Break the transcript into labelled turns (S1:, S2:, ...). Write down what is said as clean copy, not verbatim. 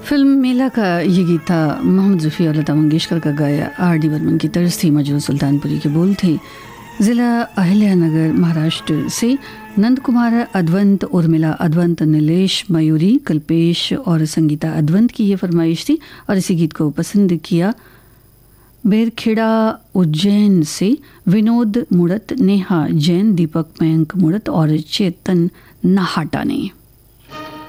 S1: Film मेला का ये गीत था मोहम्मद रफ़ी और लता मंगेशकर का गाया R.D. बर्मन की तर्ज थी, मजरूह सुल्तानपुरी के बोल थे। ज़िला अहिल्यानगर महाराष्ट्र से नंद कुमार अद्वंत, उर्मिला अद्वंत, नीलेश मयूरी, कल्पेश और संगीता अद्वंत की ये फरमाइश थी और इसी गीत को पसंद किया बेरखेड़ा उज्जैन से विनोद मुड़त, नेहा जैन, दीपक मयंक मुड़त और चेतन नाहाटा ने।